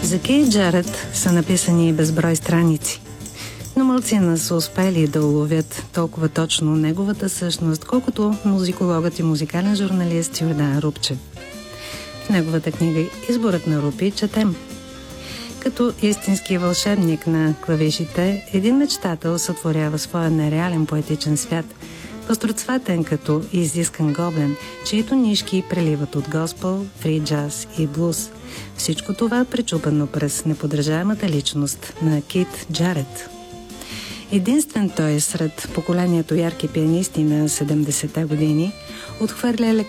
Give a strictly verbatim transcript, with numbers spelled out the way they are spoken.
За Кейт Джарет са написани безброй страници, но малцина са успели да уловят толкова точно неговата същност, колкото музикологът и музикален журналист Йордан Рупчев. В неговата книга «Изборът на Рупи» четем: като истински вълшебник на клавишите, един мечтател сътворява своя нереален поетичен свят, пъстроцветен като изискан гоблен, чието нишки преливат от госпел, фри джаз и блуз. Всичко това пречупено през неподражаемата личност на Кейт Джарет. Единствен той сред поколението ярки пианисти на седемдесетте години отхвърля